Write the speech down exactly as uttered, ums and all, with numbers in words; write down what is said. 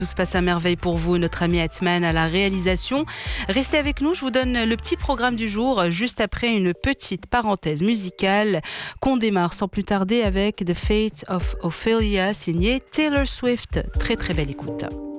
Tout se passe à merveille pour vous, notre ami Atman à la réalisation. Restez avec nous, je vous donne le petit programme du jour, juste après une petite parenthèse musicale qu'on démarre sans plus tarder avec The Fate of Ophelia, signé Taylor Swift. Très très belle écoute.